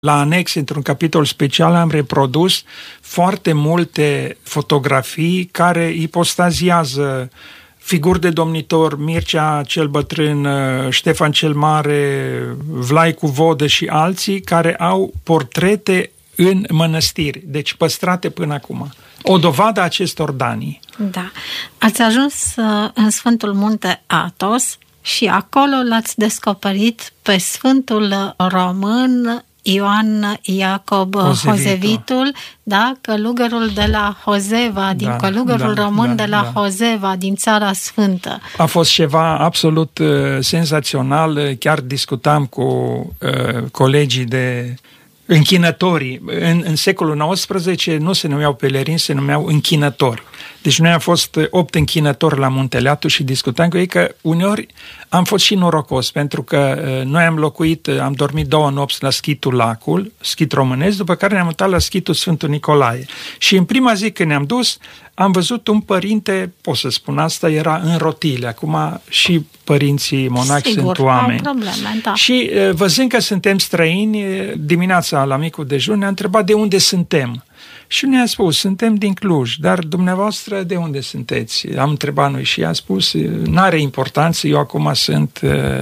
La anex, într-un capitol special, am reprodus foarte multe fotografii care ipostaziază figuri de domnitor, Mircea cel bătrân, Ștefan cel Mare, Vlaicu Vodă și alții care au portrete în mănăstiri, deci păstrate până acum. O dovadă a acestor danii. Da. Ați ajuns în Sfântul Munte Athos și acolo l-ați descoperit pe Sfântul Român Ioan Iacob Hozevitul, da, călugărul de la Hozeva, călugărul român de la Hozeva, din Țara Sfântă. A fost ceva absolut senzațional, chiar discutam cu colegii de închinătorii. În secolul XIX nu se numeau pelerini, se numeau închinători. Deci noi am fost 8 închinători la Muntele Athos și discutam cu ei că uneori am fost și norocos, pentru că noi am dormit 2 nopți la schitul Lacul, schit românesc, după care ne-am mutat la schitul Sfântul Nicolae. Și în prima zi când ne-am dus, am văzut un părinte, pot să spun asta, era în rotile. Acum și părinții monaci sunt oameni. Probleme, da. Și văzând că suntem străini, dimineața la micul dejun ne-a întrebat de unde suntem. Și ne-a spus, suntem din Cluj, dar dumneavoastră de unde sunteți? Am întrebat noi și i-a spus, n-are importanță, eu acum sunt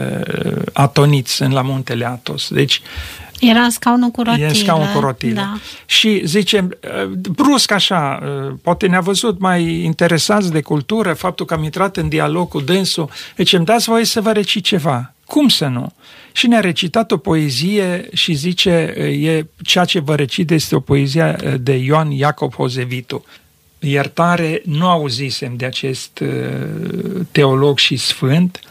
atonit, sunt la Muntele Athos. Deci, era în scaunul cu rotile. E în scaunul cu rotile. Da. Și zicem, brusc așa, poate ne-a văzut mai interesați de cultură, faptul că am intrat în dialog cu dânsul, zicem, dați voie să vă recit ceva. Cum să nu? Și ne-a recitat o poezie și zice, ceea ce vă recit este o poezie de Ioan Iacob Hozevitu. Iertare, nu auzisem de acest teolog și sfânt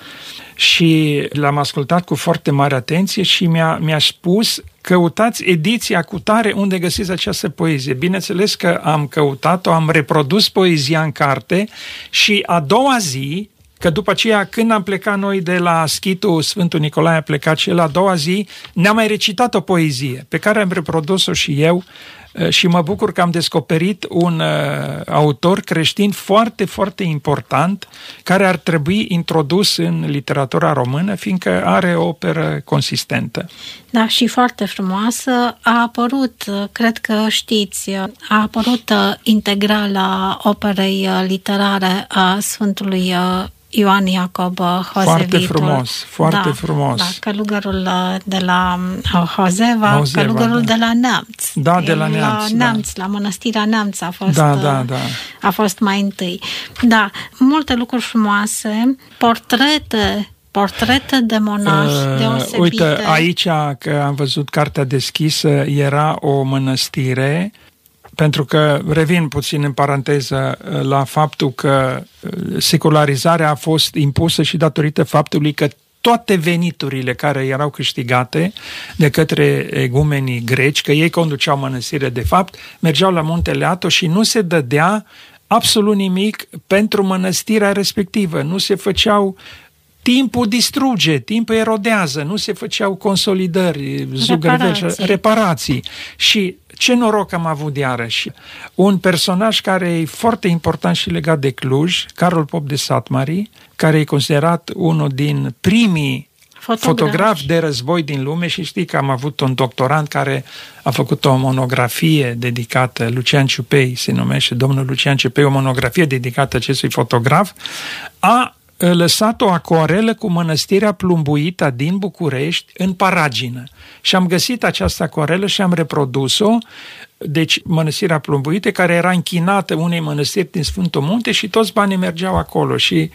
și l-am ascultat cu foarte mare atenție și mi-a spus, căutați ediția cutare unde găsiți această poezie. Bineînțeles că am căutat-o, am reprodus poezia în carte și a doua zi, că după aceea, când am plecat noi de la schitul Sfântul Nicolae, a plecat și el, a doua zi, ne-a mai recitat o poezie, pe care am reprodus-o și eu și mă bucur că am descoperit un autor creștin foarte, foarte important, care ar trebui introdus în literatura română, fiindcă are o operă consistentă. Da, și foarte frumoasă. A apărut, cred că știți, a apărut integrala operei literare a Sfântului Ioan Iacob Hozevitul. Foarte frumos, foarte frumos. Da, călugărul de la Hozeva, călugărul de la Neamț. Da, de la Neamț. La Neamț, la Mănăstirea Neamț a fost, da. A fost mai întâi. Da, multe lucruri frumoase, portrete de monași deosebite. Uite, aici, că am văzut cartea deschisă, era o mănăstire, pentru că revin puțin în paranteză la faptul că secularizarea a fost impusă și datorită faptului că toate veniturile care erau câștigate de către egumenii greci, că ei conduceau mănăstire de fapt, mergeau la Muntele Athos și nu se dădea absolut nimic pentru mănăstirea respectivă. Nu se făceau, timpul distruge, timpul erodează, nu se făceau consolidări, reparații. Și ce noroc am avut iarăși. Un personaj care e foarte important și legat de Cluj, Carol Pop de Satmari, care e considerat unul din primii fotografi de război din lume și știi că am avut un doctorand care a făcut o monografie dedicată, Lucian Ciupei se numește, domnul Lucian Ciupei, o monografie dedicată acestui fotograf, a lăsat o acoarelă cu Mănăstirea Plumbuita din București în paragină. Și am găsit această acoarelă și am reprodus-o, deci Mănăstirea Plumbuite, care era închinată unei mănăstiri din Sfântul Munte și toți banii mergeau acolo.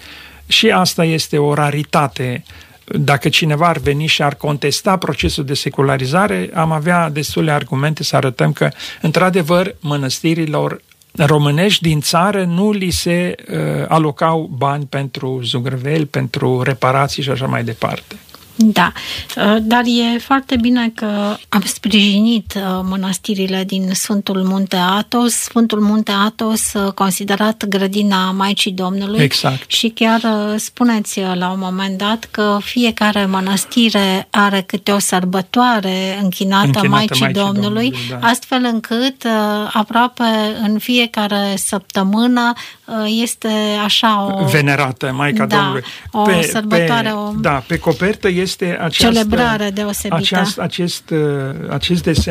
Și asta este o raritate. Dacă cineva ar veni și ar contesta procesul de secularizare, am avea destule argumente să arătăm că, într-adevăr, mănăstirilor românești din țară nu li se alocau bani pentru zugrăveli, pentru reparații și așa mai departe. Da, dar e foarte bine că am sprijinit mănăstirile din Sfântul Munte Athos. Sfântul Munte Athos considerat grădina Maicii Domnului. Exact. Și chiar spuneți la un moment dat că fiecare mănăstire are câte o sărbătoare închinată Maicii Domnului, da. Astfel încât aproape în fiecare săptămână este așa o... venerată Maica Domnului. O sărbătoare. Pe copertă este această celebrare deosebită. Acest desen